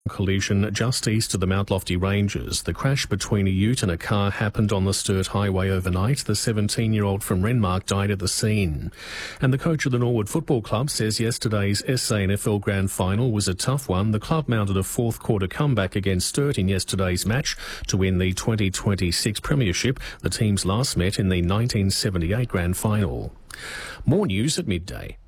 Collision just east of the Mount Lofty Ranges. The crash between a ute and a car happened on the Sturt Highway overnight. The 17-year-old from Renmark died at the scene. And the coach of the Norwood Football Club says yesterday's SANFL Grand Final was a tough one. The club mounted a fourth-quarter comeback against Sturt in yesterday's match to win the 2026 Premiership. The teams last met in the 1978 Grand Final. More news at midday.